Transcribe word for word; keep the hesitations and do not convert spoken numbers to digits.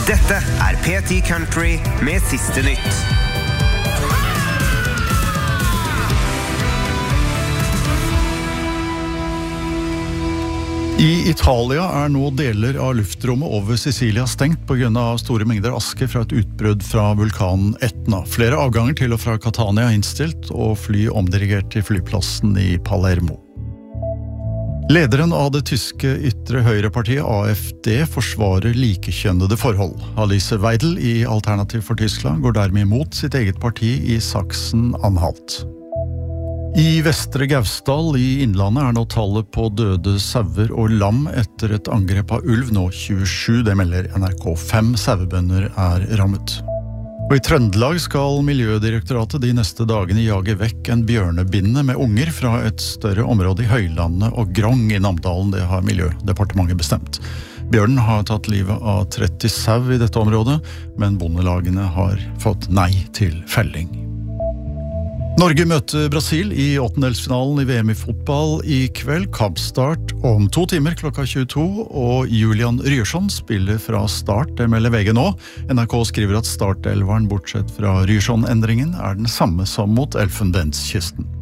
Dette er P ti Country med siste nytt. I Italia er nå deler av luftrommet over Sicilia stengt på grunn av store mengder aske fra et utbrudd fra vulkanen Etna. Flere avganger til og fra Catania er innstilt, og fly omdirigert til flyplassen i Palermo. Lederen av det tyske ytre høyrepartiet A F D forsvarer likekjønnede forhold. Alice Weidel i Alternativ for Tyskland går dermed imot sitt eget parti i Sachsen-Anhalt. I Vestre Gausdal i Innlandet er nå tallet på døde sauer og lam etter et angrep av ulv nå tjuesju, det melder N R K. Fem sauebønder er rammet. Og i Trøndelag skal Miljødirektoratet de neste dagene jage vekk en bjørnebinne med unger fra et større område i Høylandet og Grong i Namdalen, det har Miljødepartementet bestemt. Bjørnen har tatt livet av tretti sau i dette området, men bondelagene har fått nei til felling. Norge møter Brasil i åttendelsfinalen i V M i fotball i kveld. Kampstart om to timer klokka tjueto, og Julian Ryerson spiller fra start, det melder V G nå. N R K skriver at startelveren bortsett fra Ryerson-endringen er den samme som mot Elfenbenskysten.